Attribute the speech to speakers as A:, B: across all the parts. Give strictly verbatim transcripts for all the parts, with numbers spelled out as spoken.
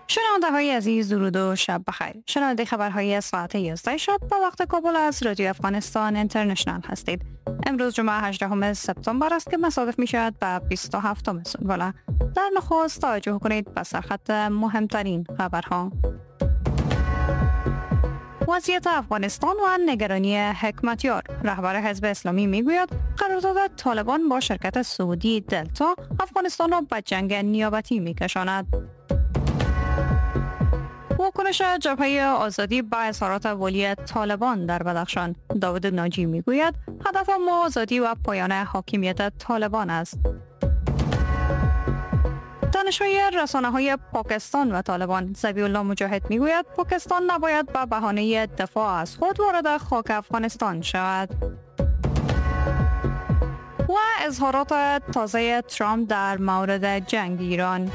A: شنونده های عزیز، درود و شب بخیر. شنونده خبرهای ساعت یازده شب با وقت کابل از رادیو افغانستان اینترنشنال هستید. امروز جمعه هجدهم سپتامبر است که مصادف می شود به بیست و هفتم سنوبر. در نخست توجه کنید به سرخط مهمترین خبرها. وضعیت افغانستان و نگرانی حکمتیار. رهبر حزب اسلامی میگوید قرارداد طالبان با شرکت سعودی دلتا افغانستان را به جنگ نیابتی میکشاند. واکنش جبهه آزادی به اظهارات ولی طالبان در بدخشان. داود ناجی میگوید هدف ما آزادی و پایان حاکمیت طالبان است. دانشجوی رسانه‌های پاکستان و طالبان ذبیح الله مجاهد میگوید پاکستان نباید به بهانه دفاع از خود وارد خاک افغانستان شود. و اظهارات تازه ترامپ در مورد جنگ ایران.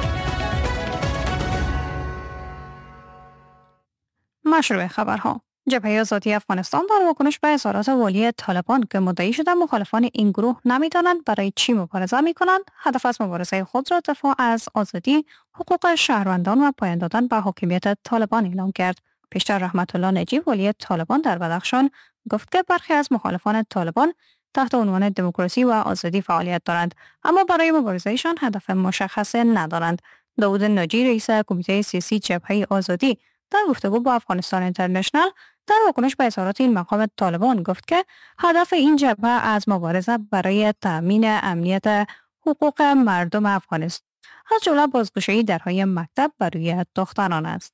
A: مشروع خبرها. جبهه آزادی افغانستان در واکنش به اظهارات والی طالبان که مدعی شده مخالفان این گروه نمی‌دانند برای چی مبارزه می‌کنند، هدف از مبارزه خود را دفاع از آزادی، حقوق شهروندان و پایان دادن به حاکمیت طالبان اعلام کرد. پیشتر رحمت الله نجیب ولی طالبان در بدخشان گفت که برخی از مخالفان طالبان تحت عنوان دموکراسی و آزادی فعالیت دارند، اما برای مبارزهشان هدف مشخص ندارند. داود ناجی رئیس کمیته سیاسی جبهه آزادی در گفتگو با افغانستان اینترنشنال در واکنش به اظهارات این مقام طالبان گفت که هدف این جبهه از مبارزه برای تأمین امنیت حقوق مردم افغانستان از جمله بازگشایی درهای مکتب برای دختران است.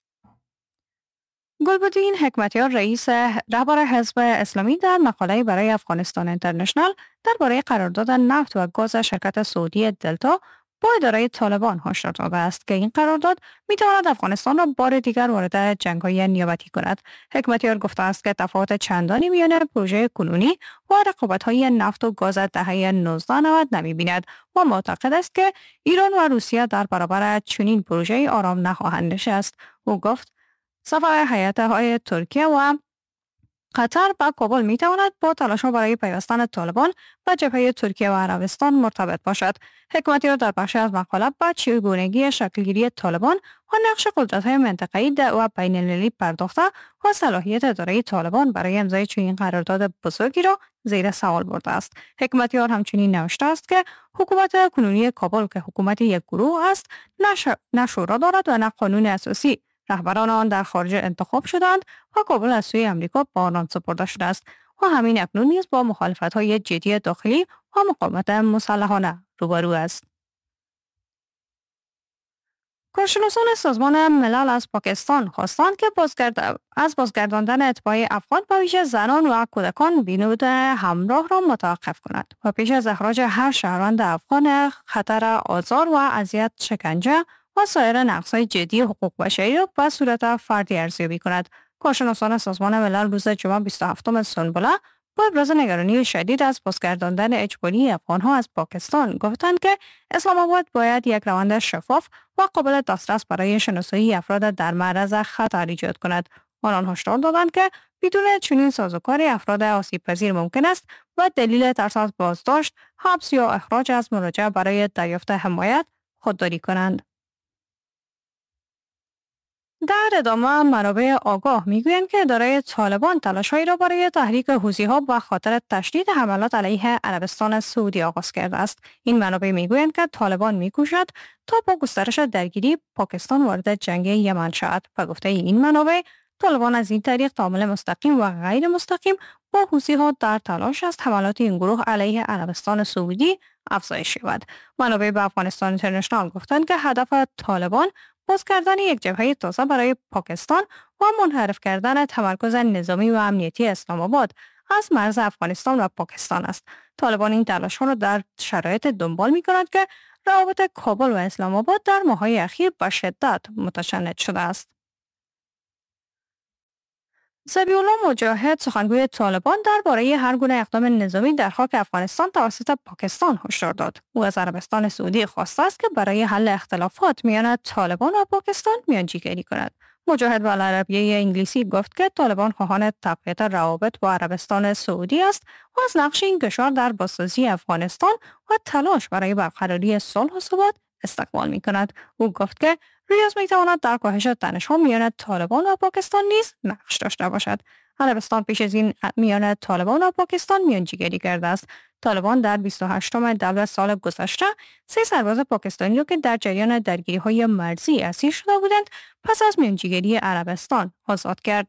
A: گلبدین حکمتیار رئیس رهبر حزب اسلامی در مقاله برای افغانستان اینترنشنال درباره قرارداد نفت و گاز شرکت سعودی دلتا با اداره طالبان هشدار داده است که این قرارداد می‌تواند افغانستان را بار دیگر وارد جنگ‌های نیابتی کند. حکمتیار گفته است که تفاوت چندانی میان پروژه کنونی و رقابت‌های نفت و گاز دهه نوزده نود نمی‌بیند و معتقد است که ایران و روسیه در برابر چنین پروژه‌ای آرام نخواهند نشست. او گفت سفر هیئت‌های ترکیه و قطر به کابل می تواند با تلاش‌ها برای پیوستن طالبان به جبهه ترکیه و عربستان مرتبط باشد. حکمتیار در بخشی از مقاله به چگونگی شکلگیری طالبان و نقش قدرت‌های منطقه‌ای و بین‌المللی پرداخته و صلاحیت اداره طالبان برای امضای چنین قرارداد بزرگی را زیر سوال برده است. حکمتیار همچنین نوشته است که حکومت کنونی کابل که حکومت یک گروه است، نه شورا دارد و نه قانون اساسی. رهبران آن در خارج انتخاب شدند و کابل از سوی امریکا به آنان سپرده شده است و همین اکنون نیز با مخالفت‌های جدی داخلی و مقاومت مسلحانه روبرو است. کارشناسان سازمان ملل از پاکستان خواستند که بازگرد... از بازگرداندن اتباع افغان به ویژه زنان و کودکان بینود همراه را متوقف کند و پیش از اخراج هر شهروند افغان خطر آزار و اذیت، شکنجه و سایر نقض‌های جدی حقوق بشری را به صورت فردی ارزیابی کند. کارشناسان سازمان ملل روز جمعه بیست و هفتم سنبله با ابراز نگرانی شدید از بازگرداندن اجباری افغان‌ها از پاکستان گفتند که اسلام آباد باید یک روند شفاف و قابل دسترس برای شناسایی افراد در معرض خطر ایجاد کند. آنان هشدار دادند که بدون چنین سازوکاری افراد آسیب‌پذیر ممکن است و دلیل ترس از بازداشت، حبس یا اخراج از مراجعه برای دریافت حمایت خودداری کنند. در ادامه منابع آگاه میگویند که اداره طالبان تلاش‌هایی را برای تحریک حوثی‌ها به خاطر تشدید حملات علیه عربستان سعودی آغاز کرده است. این منابع میگویند که طالبان میکوشد تا با گسترش درگیری پاکستان وارد جنگ یمن شود. به گفته این منابع طالبان از این طریق تعامل مستقیم و غیر مستقیم با حوثی‌ها در تلاش است حملات این گروه علیه عربستان سعودی افزایش یابد. منابع به افغانستان اینترنشنال گفتند که هدف طالبان باز کردن یک جبهه تازه برای پاکستان و منحرف کردن تمرکز نظامی و امنیتی اسلام آباد از مرز افغانستان و پاکستان است. طالبان این تلاش‌ها را در شرایط دنبال می‌کند که روابط کابل و اسلام آباد در ماه‌های اخیر به شدت متشنج شده است. ذبیح الله مجاهد سخنگوی طالبان درباره هر گونه اقدام نظامی در خاک افغانستان توسط پاکستان هشدار داد. او از عربستان سعودی خواسته است که برای حل اختلافات میان طالبان و پاکستان میانجیگری کند. مجاهد به العربیه انگلیسی گفت که طالبان خواهان تقویت روابط با عربستان سعودی است و از نقش این کشور در بازسازی افغانستان و تلاش برای برقراری صلح و ثبات استقبال می کند. او گفت که ریاض می تواند در کاهش تنش‌ها میان طالبان و پاکستان نیز نقش داشته باشد. عربستان پیش از این میان طالبان و پاکستان میانجیگری کرده است. طالبان در بیست و هشتم دبل سال گذشته سه سرباز پاکستانی را که در جریان درگیری‌های مرزی اسیر شده بودند پس از میانجیگری عربستان آزاد کرد.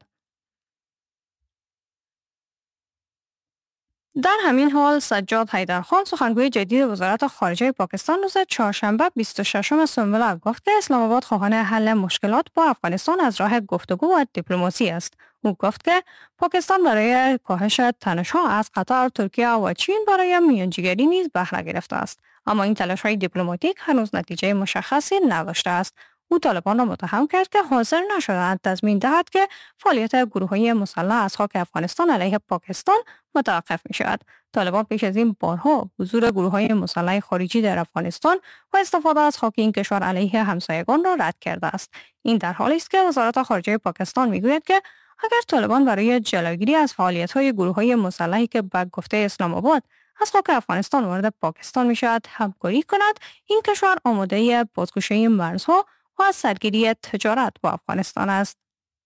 A: در همین حال سجاد حیدرخان سخنگوی جدید وزارت خارجه پاکستان روز چهارشنبه بیست و ششم سنبله گفت که اسلام آباد خواهان حل مشکلات با افغانستان از راه گفتگو و دیپلماسی است. او گفت که پاکستان برای کاهش تنش‌ها از قطر، ترکیه و چین برای میانجیگری نیز بهره گرفته است، اما این تلاش‌های دیپلماتیک هنوز نتیجه مشخصی نداشته است. او طالبان را متهم کرد که حاضر نشده‌اند تضمین دهد که فعالیت گروه‌های مسلح از خاک افغانستان علیه پاکستان متوقف می‌شود. طالبان پیش از این بارها حضور گروه‌های مسلح خارجی در افغانستان و استفاده از خاک این کشور علیه همسایگان را رد کرده است. این در حالی است که وزارت خارجه پاکستان می‌گوید که اگر طالبان برای جلوگیری از فعالیت‌های گروه‌های مسلحی که به گفته اسلام آباد از خاک افغانستان وارد پاکستان می‌شود همکاری کند، این کشور آماده بازگشایی مرزها و از سرگیری تجارت با افغانستان است.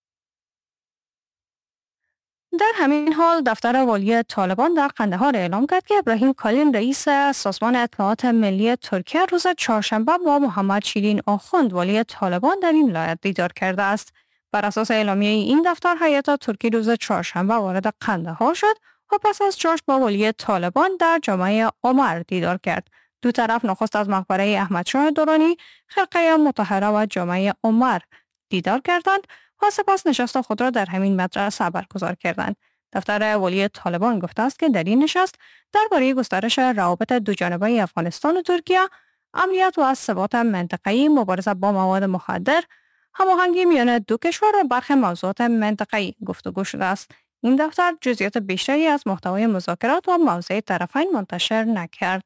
A: در همین حال دفتر والی طالبان در قندهار اعلام کرد که ابراهیم کالین رئیس سازمان اطلاعات ملی ترکیه روز چهارشنبه با محمد شیرین آخوند والی طالبان در این ولایت دیدار کرده است. بر اساس اعلامیه این دفتر هیئت ترکی روز چهارشنبه وارد قندهار شد و پس از جشن با والی طالبان در جامعه عمر دیدار کرد. دو طرف نخست از مقبره احمدشاه درانی، خرقه مطهره و جامعه عمر دیدار کردند و سپس نشست خود را در همین مدرسه برگزار کردند. دفتر والی طالبان گفته است که در این نشست درباره گسترش روابط دوجانبه افغانستان و ترکیه، امنیت و ثبات منطقه‌ای، مبارزه با مواد مخدر، هماهنگی میان دو کشور و برخی موضوعات منطقه‌ای گفتگو شده است. این دفتر جزئیات بیشتری از محتوای مذاکرات و موضع طرفین منتشر نکرد.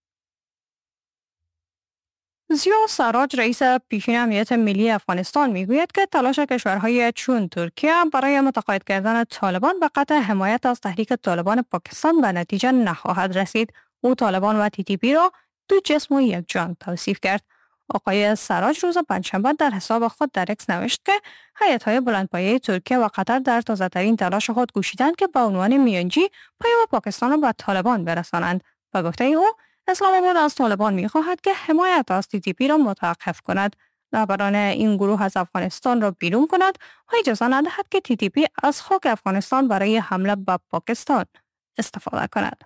A: ضیا سراج رئیس پیشین امنیت ملی افغانستان میگوید که تلاش کشورهای چون ترکیه برای متقاعد کردن طالبان به قطع حمایت از تحریک طالبان پاکستان به نتیجه نخواهد رسید. او طالبان و تی تی پی را دو جسم و یک جان توصیف کرد. آقای سراج روز پنجشنبه در حساب خود در اکس نوشت که هیئت‌های بلندپایه ترکیه و قطر در تازه‌ترین تلاش خود کوشیدند که به عنوان میانجی پیام پاکستان را به طالبان برسانند. به گفته او اسلام آباد از طالبان می‌خواهد که حمایت از تی تی پی را متوقف کند، رهبران این گروه از افغانستان را بیرون کند و اجازه ندهد که تی تی پی از خاک افغانستان برای حمله به پاکستان استفاده کند.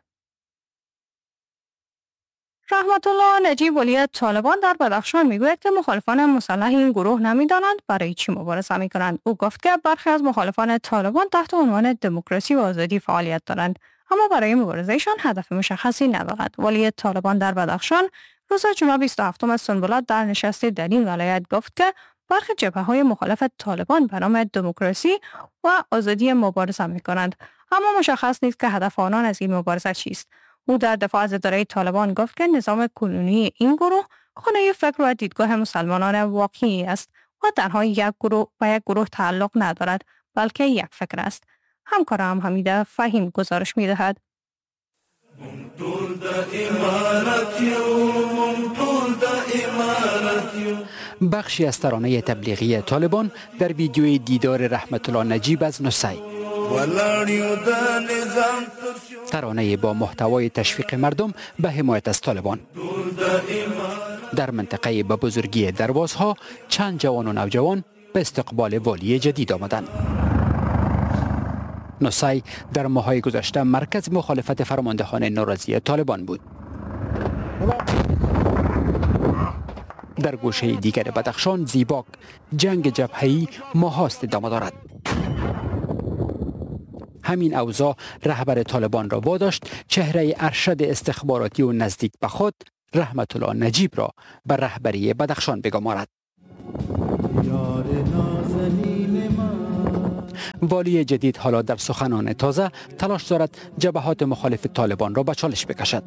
A: رحمت الله نجیب ولی طالبان در بدخشان میگوید که مخالفان مسلح این گروه نمیدانند برای چی مبارزه میکنند. او گفت که برخی از مخالفان طالبان تحت عنوان دموکراسی و آزادی فعالیت دارند، اما برای مبارزهشان هدف مشخصی ندارد. ولی طالبان در بدخشان روز جمعه بیست و هفتم سنبله در نشستی در این ولایت گفت که برخی جبهه‌های مخالف طالبان به نام دموکراسی و آزادی مبارزه میکنند، اما مشخص نیست که هدف آنان از این مبارزه چیست. او در دفاع از اداره طالبان گفت که نظام کنونی این گروه خانه فکر و دیدگاه مسلمانان واقعی است و تنها یک گروه و یک گروه تعلق ندارد، بلکه یک فکر است. همکارم حمیده فهیم گزارش می‌دهد.
B: بخشی از ترانه تبلیغی طالبان در ویدیوی دیدار رحمت الله نجیب از نصی، ترانه با محتوای تشویق مردم به حمایت از طالبان. در منطقه به بزرگی دروازها چند جوان و نوجوان به استقبال والی جدید آمدند. نصی در ماه‌های گذشته مرکز مخالفت فرماندهان ناراضی طالبان بود. در گوشه دیگر بدخشان زیباک جنگ جبهه‌ای ماهاست ادامه دارد. همین اوضاع رهبر طالبان را واداشت چهره ارشد استخباراتی و نزدیک به خود رحمت الله نجیب را به رهبری بدخشان بگمارد. والی جدید حالا در سخنان تازه تلاش دارد جبهات مخالف طالبان را به چالش بکشد.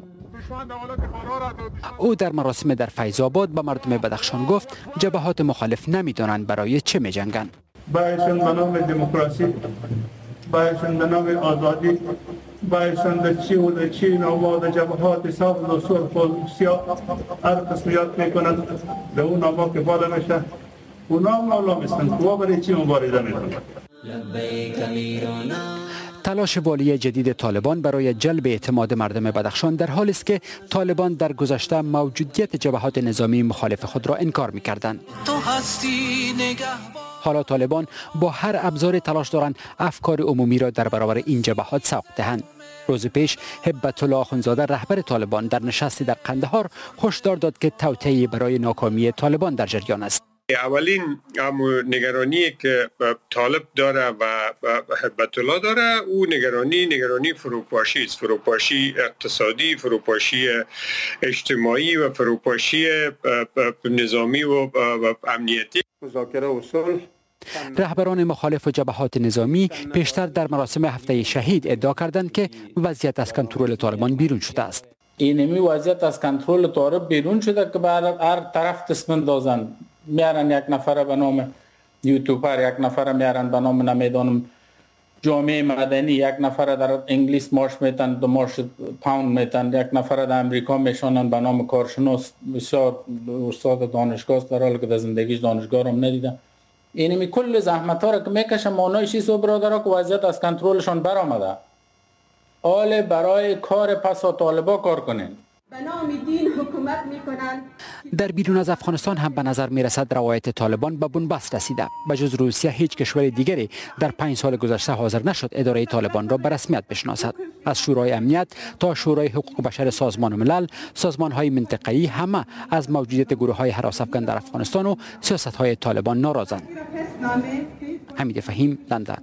B: او در مراسم در فیض آباد به مردم بدخشان گفت جبهات مخالف نمیدانند برای چه می جنگند.
C: بایشون به نام دموکراسی، بایشون به نام آزادی بایستند چی و در چین و در جبهات سبز و سرخ و سیاه هر قسمیات میکنند در اون نامه که بالا میشه اونا هم اعلام هستند که برای چی مبارزه میکنند.
B: تلاش والی جدید طالبان برای جلب اعتماد مردم بدخشان در حالی است که طالبان در گذشته موجودیت جبهات نظامی مخالف خود را انکار می‌کردند. حالا طالبان با هر ابزاری تلاش دارند افکار عمومی را در برابر این جبهات سوق دهند. روز پیش هبت الله آخوندزاده رهبر طالبان در نشستی در قندهار هشدار داد که توطئه برای ناکامی طالبان در جریان است.
D: اولین نگرانی که طالب داره و هبت الله داره او نگرانی نگرانی فروپاشی است، فروپاشی اقتصادی، فروپاشی اجتماعی و فروپاشی نظامی و امنیتی. مذاکره و صلح
B: رهبران مخالف و جبهات نظامی پیشتر در مراسم هفته شهید ادعا کردند که وضعیت از کنترل طالبان بیرون شده است.
E: اینمی وضعیت از کنترل طالب بیرون شده که بر هر طرف دست اندازن. میارن یک نفر به نام یوتیوبر، یک نفر میارن به نام نمیدانم جامعه مدنی، یک نفر در انگلیس مارش میتن، دو مارش پاوند میتن، یک نفر در امریکا میشونن به نام کارشناس، بسیار استاد دانشگاه است در حالی که در زندگیش دانشگاه رو ندیدم. اینمی کل زحمت ها را که میکشن مانایش است و برادرها که وضعیت از کنترلشان برآمده. حال برای کار پسا طالبا کار کنین.
F: به نام دین حکومت میکنند.
B: در بیرون از افغانستان هم به نظر میرسد روایت طالبان به بنبست رسیده. به جز روسیه هیچ کشور دیگری در پنج سال گذشته حاضر نشد اداره طالبان را به رسمیت بشناسد. از شورای امنیت تا شورای حقوق بشر سازمان ملل، سازمان های منطقه‌ای همه از موجودیت گروه های هراس افکن در افغانستان و سیاست های طالبان ناراضند. حمید فهیم، لندن.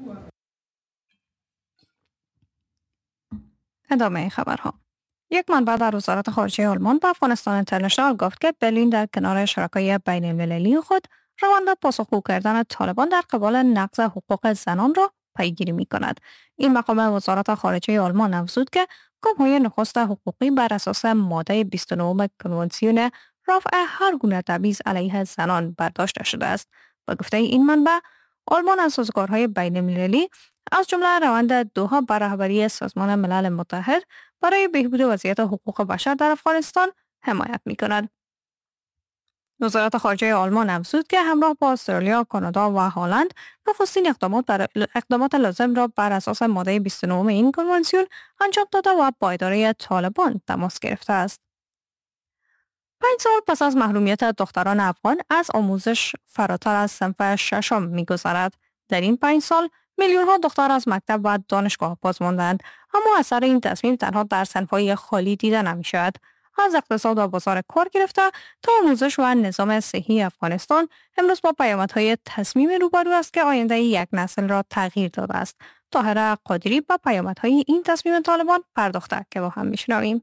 A: ادامه خبرها. یک منبع در وزارت خارجه آلمان به افغانستان اینترنشنال گفت که برلین در کنار شرکای بین المللی خود روند پاسخگو کردن طالبان در قبال نقض حقوق زنان را پیگیری می کند. این مقام وزارت خارجه آلمان افزود که گام‌های نخست حقوقی بر اساس ماده بیست و نه کنوانسیون رفع هر گونه تبعیض علیه زنان برداشته شده است. به گفته این منبع، آلمان از سازوکارهای بین المللی از جمله روند دوها بر رهبری سازمان ملل متحد برای بهبود وضعیت حقوق بشر در افغانستان حمایت می‌کند. وزارت خارجه آلمان افزود که همراه با استرالیا، کانادا و هلند نخستین اقدامات بر اقدامات لازم را بر اساس ماده بیست و نه این کنوانسیون انجام داده و با اداره طالبان تماس گرفته است. پنج سال پس از محرومیت دختران افغان از آموزش فراتر از صنف ششم می‌گذرد. در این پنج سال میلیون ها دختر از مکتب و دانشگاه باز ماندند، اما اثر این تصمیم تنها در صنف‌های خالی دیده نمی‌شود. از اقتصاد و بازار کار گرفته تا آموزش و نظام صحی افغانستان امروز با پیامدهای تصمیم روبرو است که آینده یک نسل را تغییر داده است. طاهره قادری با پیامدهای این تصمیم طالبان پرداخته که با هم می‌شنویم.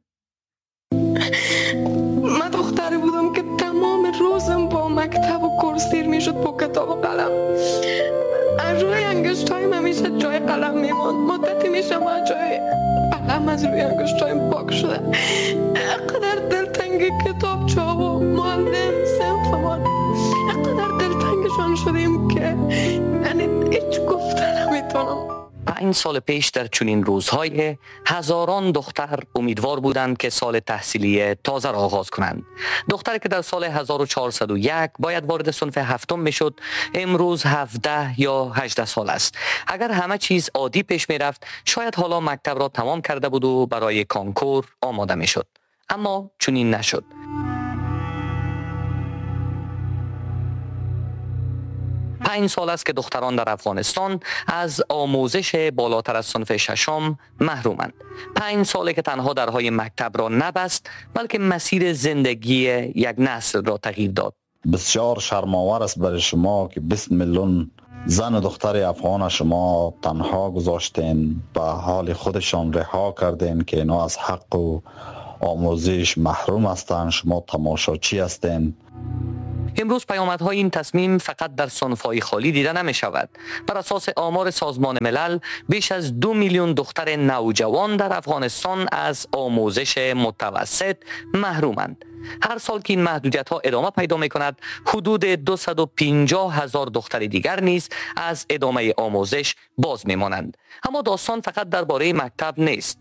G: من دختری بودم که تمام روزم با مکتب و کورس سیر میشد با کتاب و قلم. از روی انگشتایم همیشه جای قلم میماند. مدتی میشه ما جای قلم از روی انگشتایم پاک شده. اقدر دلتنگ کتاب چا و معلم صنفمان اقدر دلتنگشان شدیم که یعنی هیچ گفتن نمیتونم.
H: پنج سال پیش در چنین روزهای هزاران دختر امیدوار بودند که سال تحصیلی تازه را آغاز کنند. دختری که در سال هزار و چهارصد و یک باید وارد صنف هفتم میشد، امروز هفده یا هجده سال است. اگر همه چیز عادی پیش می رفت، شاید حالا مکتب را تمام کرده بود و برای کانکور آماده می شد. اما چنین نشد. پنج سال است که دختران در افغانستان از آموزش بالاتر از صنف ششم محرومند. پنج ساله که تنها درهای مکتب را نبست، بلکه مسیر زندگی یک نسل را تغییر داد.
I: بسیار شرم‌آور است برای شما که بیست میلیون زن و دختر افغان شما تنها گذاشتین، به حال خودشان رها کردین که اینا از حق و آموزش محروم هستند. شما تماشاچی هستین.
H: امروز پیامدهای این تصمیم فقط در صنف‌های خالی دیده نمی شود. بر اساس آمار سازمان ملل بیش از دو میلیون دختر نوجوان در افغانستان از آموزش متوسط محرومند. هر سال که این محدودیت ها ادامه پیدا می کند، حدود دویست و پنجاه هزار دختر دیگر نیز از ادامه آموزش باز می مانند. اما داستان فقط درباره مکتب نیست.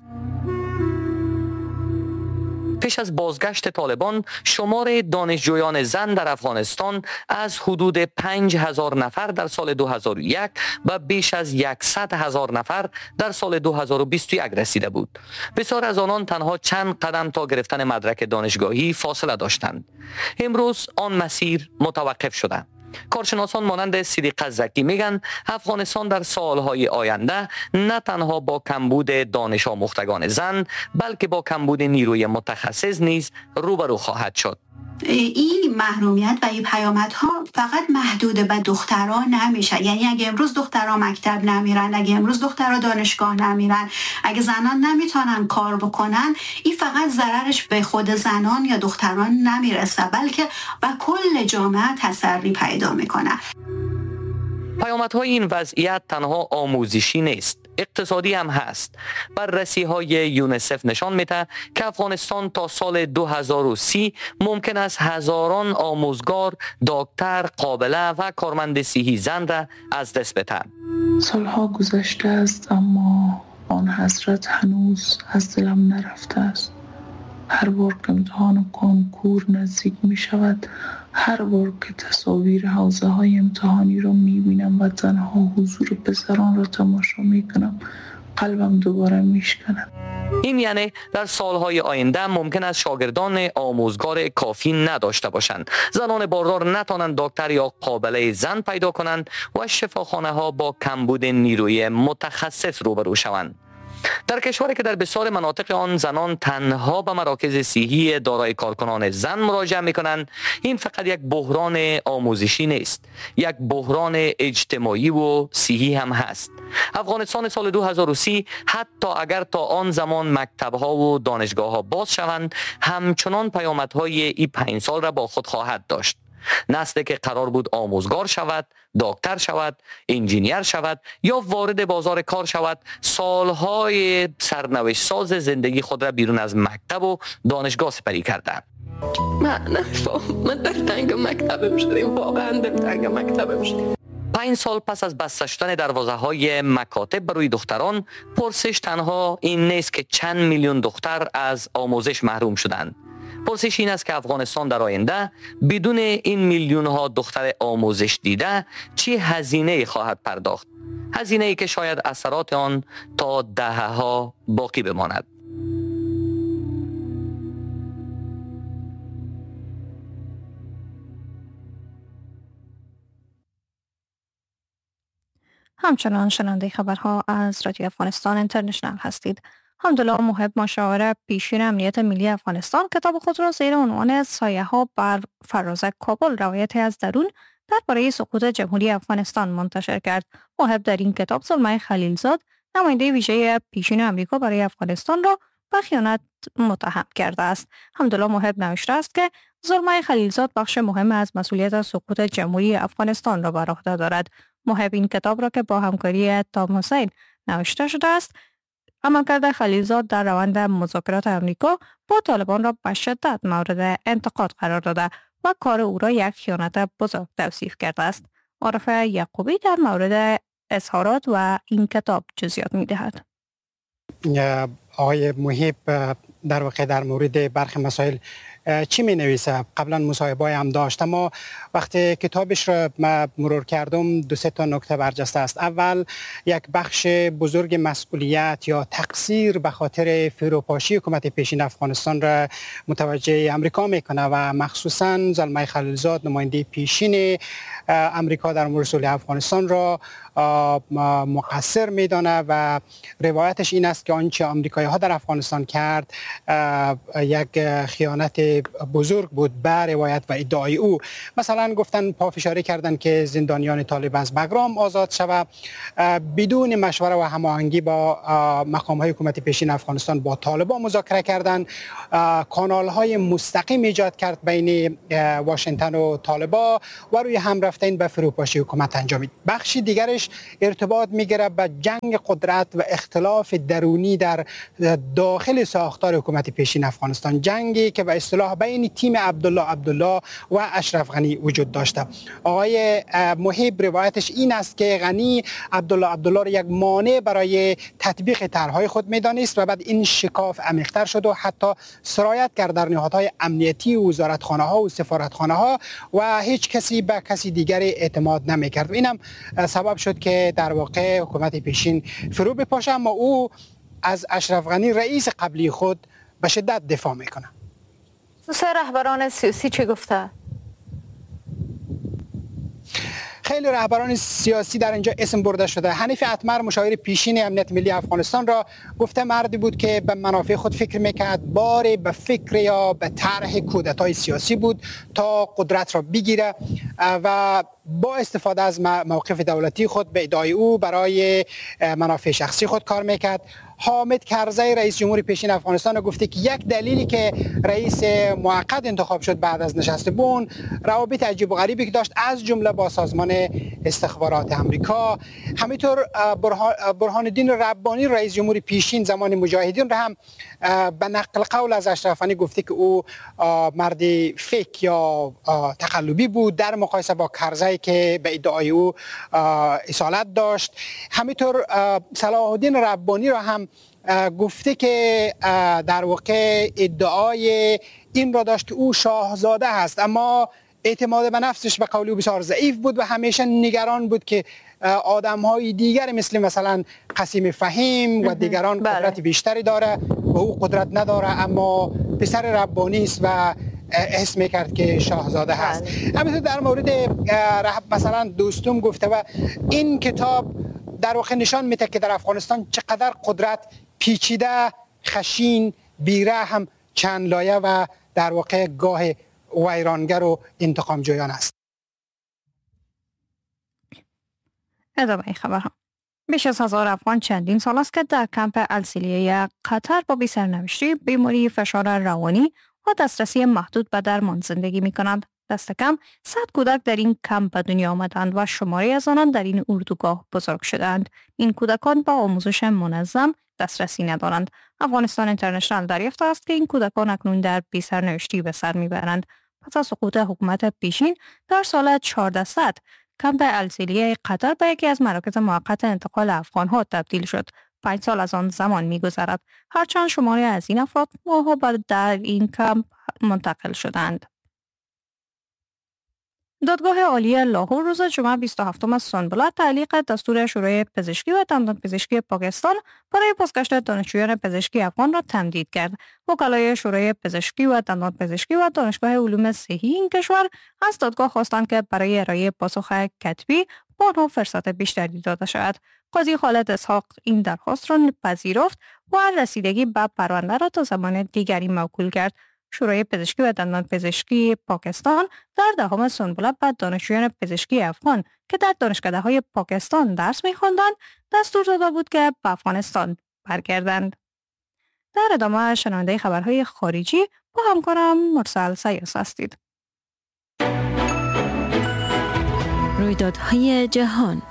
H: پیش از بازگشت طالبان، شمار دانشجویان زن در افغانستان از حدود پنج هزار نفر در سال دو هزار و یک و بیش از صد هزار نفر در سال دو هزار و بیست و یک رسیده بود. بسیار از آنان تنها چند قدم تا گرفتن مدرک دانشگاهی فاصله داشتند. امروز آن مسیر متوقف شده. کارشناسان مانند صدیق زکی میگن افغانستان در سالهای آینده نه تنها با کمبود دانش آموختگان زن بلکه با کمبود نیروی متخصص نیز روبرو خواهد شد.
J: این محرومیت و این پیامدها فقط محدود به دختران نمیشه. یعنی اگه امروز دختران مکتب نمیرن، اگه امروز دختران دانشگاه نمیرن، اگه زنان نمیتونن کار بکنن، این فقط ضررش به خود زنان یا دختران نمیرسه بلکه به کل جامعه تسری پیدا میکنه.
H: پیامدهای این وضعیت تنها آموزشی نیست، اقتصادی هم هست. بررسی های یونیسف نشان میده که افغانستان تا سال دو هزار و سی ممکن است هزاران آموزگار، دکتر، قابله و کارمند صحی زن را از دست بده.
K: سالها گذشته است اما آن حسرت هنوز از دلم نرفته است. هر بار که امتحان کنکور نزدیک می شود، هر بار که تصاویر حوزه های امتحانی را می بینم و تنها حضور پسران را تماشا می کنم، قلبم دوباره می شکند.
H: این یعنی در سالهای آینده ممکن است شاگردان آموزگار کافی نداشته باشند، زنان باردار نتوانند دکتر یا قابله زن پیدا کنند و شفاخانه ها با کمبود نیروی متخصص روبرو شوند. در کشوری که در بسیار مناطق آن زنان تنها به مراکز صحی دارای کارکنان زن مراجعه می‌کنند، این فقط یک بحران آموزشی نیست، یک بحران اجتماعی و صحی هم هست. افغانستان سال دو هزار و سی حتی اگر تا آن زمان مکتب‌ها و دانشگاه‌ها باز شوند، همچنان پیامدهای این پنج سال را با خود خواهد داشت. نسلی که قرار بود آموزگار شود، دکتر شود، انجینیر شود یا وارد بازار کار شود، سالهای سرنوشت ساز زندگی خود را بیرون از مکتب و دانشگاه سپری کرده.
G: من نفهم، من در تنگ مکتبم شدیم، واقعا در تنگ مکتبم شدیم.
H: پنج سال پس از بسته شدن دروازه های مکاتب برای دختران، پرسش تنها این نیست که چند میلیون دختر از آموزش محروم شدند. پرسش این است که افغانستان در آینده بدون این میلیون ها دختر آموزش دیده چه هزینه خواهد پرداخت؟ هزینه ای که شاید اثرات آن تا دهه ها باقی بماند.
A: همچنان شنونده خبرها از رادیو افغانستان اینترنشنال هستید. حمدالله محب، مشاور پیشین امنیت ملی افغانستان، کتاب خود را زیر عنوان سایه ها بر فرازه کابل، روایتی از درون درباره سقوط جمهوری افغانستان منتشر کرد. محب در این کتاب زلمه خلیلزاد، نماینده ویژه پیشین امریکا برای افغانستان را به خیانت متهم کرده است. حمدالله محب نوشته است که زلمه خلیلزاد بخش مهم از مسئولیت سقوط جمهوری افغانستان را بر عهده دارد. محب این کتاب را که با همکاری تام حسین نوشته شده است، عملکرد خلیلزاد در روند مذاکرات امریکا با طالبان را به شدت مورد انتقاد قرار داده و کار او را یک خیانت بزرگ توصیف کرده است. عارف یعقوبی در مورد اظهارات و این کتاب جزئیات می‌دهد.
L: آقای محب در واقع در مورد برخی مسائل چی می نویسه؟ قبلا مصاحبه هم داشت، اما وقتی کتابش را مرور کردم دو سه تا نکته برجسته است. اول، یک بخش بزرگ مسئولیت یا تقصیر به خاطر فروپاشی حکومت پیشین افغانستان را متوجه امریکا میکنه و مخصوصا زلمه خلیلزاد، نماینده پیشین امریکا در مورد صلح افغانستان را مقصر میدانه و روایتش این است که آنچه آمریکایی ها در افغانستان کرد یک خیانت بزرگ بود به روایت و ادعای او. مثلا گفتن، پافشاری کردن که زندانیان طالب از بگرام آزاد شود بدون مشوره و هماهنگی با مقام های حکومت پیشین افغانستان با طالبان مذاکره کردن، کانال های مستقیم ایجاد کرد بین واشنگتن و طالبان و روی هم رفتن به فروپاشی حکومت انجامید. بخشی دیگرش ارتباط میگیره به جنگ قدرت و اختلاف درونی در داخل ساختار حکومت پیشین افغانستان، جنگی که به اصطلاح اصطلاح بین تیم عبدالله عبدالله و اشرف غنی وجود داشته. آقای محب روایتش این است که غنی عبدالله عبدالله را یک مانع برای تطبیق طرحهای خود می‌دانست و بعد این شکاف عمیق‌تر شد و حتی سرایت کرد در نهادهای امنیتی و وزارتخانه‌ها و سفارتخانه‌ها و هیچ کسی به کسی دیگری اعتماد نمی‌کرد. اینم سبب شد که در واقع حکومت پیشین فرو بپاشه، اما او از اشرف غنی رئیس قبلی خود به شدت دفاع میکنه.
A: سه رهبران سیاسی چه گفته؟
L: خیلی رهبران سیاسی در اینجا اسم برده شده. حنیف اتمر مشاور پیشین امنیت ملی افغانستان را گفته مردی بود که به منافع خود فکر میکرد، باری به فکر یا به طرح کودتای سیاسی بود تا قدرت را بگیره و با استفاده از موقف دولتی خود به ادعای او برای منافع شخصی خود کار میکرد. حامد کرزی رئیس جمهور پیشین افغانستان گفته که یک دلیلی که رئیس موقت انتخاب شد بعد از نشست بون روابط عجیب و غریبی که داشت از جمله با سازمان استخبارات آمریکا. همینطور برهان الدین ربانی رئیس جمهور پیشین زمان مجاهدین را هم به نقل قول از اشرف غنی گفته که او مردی فیک یا تقلبی بود در مقایسه با کرزی که به ادعای او اصالت داشت. همینطور صلاح الدین ربانی را هم گفته که در واقع ادعای این را داشت که او شاهزاده هست، اما اعتماد به نفسش به قولی بسیار ضعیف بود و همیشه نگران بود که آدم های دیگر مثل مثلا قاسم فهیم و دیگران قدرت بیشتری داره و او قدرت نداره، اما پسر ربانی است و حس میکرد که شاهزاده هست. همینطور در مورد مثلا دوستم گفته و این کتاب در واقع نشان میده که در افغانستان چقدر قدرت پیچیده، خشین، بیرحم، چند لایه و در واقع گاه ویرانگر و انتقام جویان است.
A: ادامه خبرها. بیش از هزار افغان چندین سال است که در کمپ السیلیه قطر با بی‌سرنوشتی، بیماری، فشار روانی و دسترسی محدود به درمان زندگی می کنند. دست کم صد کودک در این کمپ به دنیا آمدند و شماری از آنان در این اردوگاه بزرگ شدند. این کودکان با آموزش منظم دسترسی ندارند. افغانستان اینترنشنال دریافت است که این کودکان اکنون در بی‌سرنوشتی به سر میبرند. پس از سقوط حکومت پیشین در سال چهاردهصد کمپ السیلیه قطر به یکی از مراکز موقت انتقال افغان‌ها تبدیل شد. پنج سال از آن زمان می‌گذرد. هرچند شماری از این افراد ماه‌ها بعد در این کمپ منتقل شدند. دادگاه عالی لاهور روز جمعه بیست و هفتم سنبلات تعلیق دستور شورای پزشکی و دندان پزشکی پاکستان برای بازگشت دانشجویان پزشکی افغان را تمدید کرد. وکلای شورای پزشکی و دندان پزشکی و دانشگاه علوم صحی این کشور از دادگاه خواستند که برای ارائه پاسخ کتبی به آنها فرصت بیشتری داده شود. قاضی خالد اسحاق این درخواست را پذیرفت و رسیدگی به پرونده را تا زمان دیگری موکول کرد. شورای پزشکی و دندان پزشکی پاکستان در دهم سنبلات به دانشجویان پزشکی افغان که در دانشکده‌های پاکستان درس می‌خواندند دستور داده بود که به افغانستان برگردند. در ادامه شنونده خبرهای خارجی با همکارم مرسل سیاس هستید.
M: رویدادهای جهان.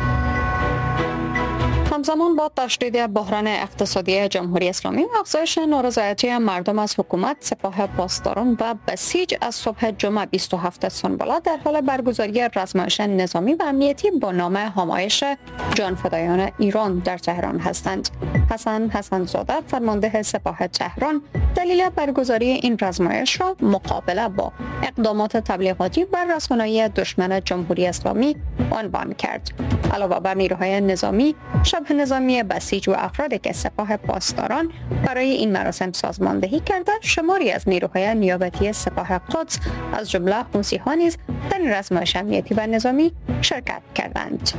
A: همزمان با تشدید بحران اقتصادی جمهوری اسلامی و افزایش نارضایتی مردم از حکومت، سپاه پاسداران و بسیج از صبح جمعه بیست و هفتم سنبلات در حال برگزاری رزمایش نظامی و امنیتی با نام همایش جانفدایان ایران در تهران هستند. حسن حسن زاده فرمانده سپاه تهران دلیل برگزاری این رزمایش را مقابله با اقدامات تبلیغاتی بر رسانه‌های دشمن جمهوری اسلامی عنوان کرد. علاوه بر نیروهای نظامی، شبه نظامی بسیج و افرادی که سپاه پاسداران برای این مراسم سازماندهی کردند، شماری از نیروهای نیابتی سپاه قدس از جمله حوثی‌ها نیز در این رزمایش امنیتی و نظامی شرکت کردند.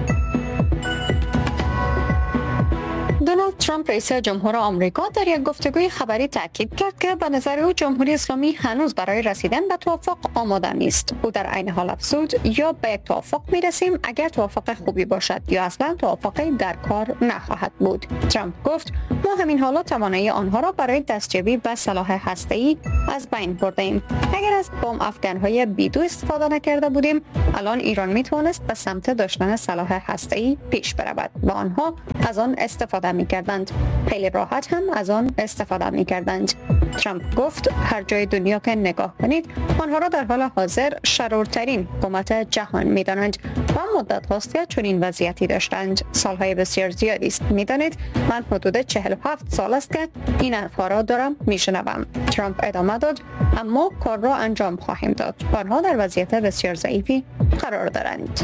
A: دونالد ترامپ رئیس جمهور آمریکا در یک گفتگوی خبری تاکید کرد که به نظر او جمهوری اسلامی هنوز برای رسیدن به توافق آماده نیست. او در عین حال افزود یا به یک توافق میرسیم اگر توافق خوبی باشد یا اصلا توافقی در کار نخواهد بود. ترامپ گفت ما همین حالا توانایی آنها را برای دستیابی به سلاح هسته‌ای از بین بردیم. اگر از بمب افکن‌های بیدو استفاده نکرده بودیم الان ایران میتوانست به سمت داشتن سلاح هسته‌ای پیش برود و آنها از آن استفاده می می کردند. خیلی راحت هم از آن استفاده می کردند. ترامپ گفت هر جای دنیا که نگاه کنید آنها را در حال حاضر شرورترین حکومت جهان می دانند و مدت هاست که چنین وضعیتی داشتند. سالهای بسیار زیادی است. می دانید من حدود چهل و هفت سال است که این حرفها را دارم می شنوم. ترامپ ادامه داد اما کار را انجام خواهیم داد. آنها در وضعیت بسیار ضعیفی قرار دارند.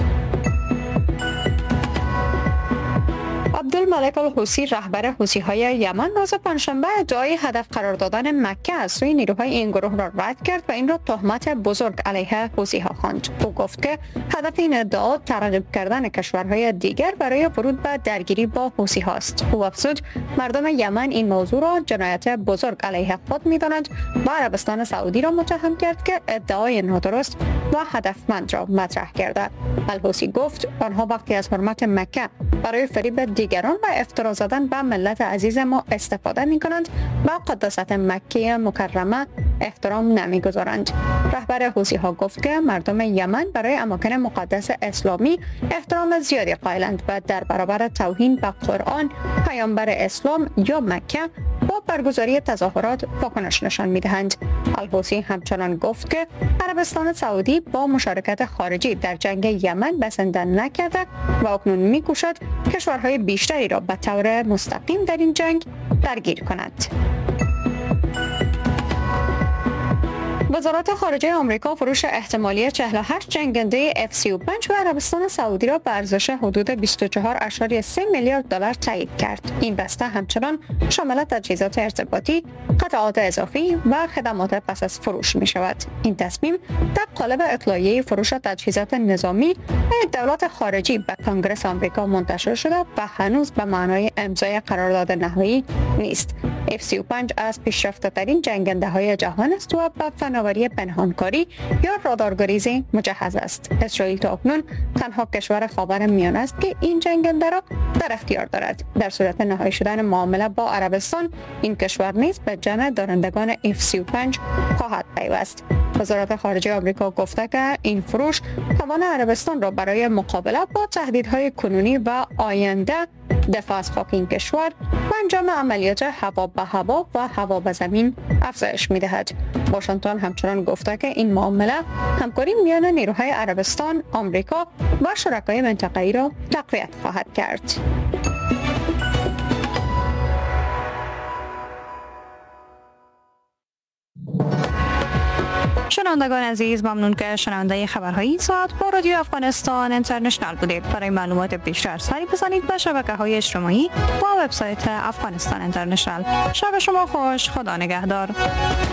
A: عبدالملک الحوثی رهبر حوثی‌های یمن روز پنجشنبه ادعای هدف قرار دادن مکه از سوی نیروهای این گروه را رد کرد و این را تهمت بزرگ علیه حوثی‌ها خواند. او گفت که هدف این ادعا ترغیب کردن کشورهای دیگر برای ورود به درگیری با حوثی‌ها است. او افزود مردم یمن این موضوع را جنایت بزرگ علیه خود می‌دانند و عربستان سعودی را متهم کرد که ادعای نادرست و هدفمند را مطرح کرده. الحوثی گفت آنها وقتی از حرمت مکه برای فریب دیگران و افترا زدن به ملت عزیز ما استفاده می کنند و قداست مکه مکرمه احترام نمی گذارند. رهبر حوثی ها گفت که مردم یمن برای اماکن مقدس اسلامی احترام زیادی قائلند و در برابر توهین به قرآن، پیامبر اسلام یا مکه با برگزاری تظاهرات واکنش نشان می دهند. الحوثی همچنان گفت که عربستان سعودی با مشارکت خارجی در جنگ یمن بسنده نکرده و اکنون می کوشد کشورهای بیشتری را به طور مستقیم در این جنگ درگیر کند. وزارت خارجه آمریکا فروش احتمالی چهل و هشت جنگنده اف سی و پنج به عربستان سعودی را به ارزش حدود بیست و چهار ممیز سه میلیارد دلار تایید کرد. این بسته همچنان شامل تجهیزات ارتباطی، قطعات اضافی و خدمات پس از فروش می شود. این تصمیم در قالب اطلاعیه فروش تجهیزات نظامی دولت خارجی به کنگره آمریکا منتشر شده و هنوز به معنای امضای قرارداد نهایی نیست. اف سی و پنج از پیشرفته‌ترین جنگنده های جهان است و به فناوری پنهانکاری یا رادارگریزی مجهز است. اسرائیل تا اکنون تنها کشور خاورمیانه است که این جنگنده را در اختیار دارد. در صورت نهایی شدن معامله با عربستان، این کشور نیز به جمع دارندگان اف سی و پنج خواهد پیوست. وزارت خارجه آمریکا گفته که این فروش توان عربستان را برای مقابله با تهدیدهای کنونی و آینده دفاع از خاک این کشور و انجام عملیات هوا به هوا و هوا به زمین افزایش می‌دهد. واشنگتن همچنان گفته که این معامله همکاری میان نیروهای عربستان، آمریکا و شرکای منطقه‌ای را تقویت خواهد کرد. شنوندگان عزیز، ممنون که شنونده خبرهای این ساعت با رادیو افغانستان اینترنشنال بودید. برای معلومات بیشتر سری بزنید به شبکه‌های اجتماعی و وبسایت افغانستان اینترنشنال. شب شما خوش، خدا نگهدار.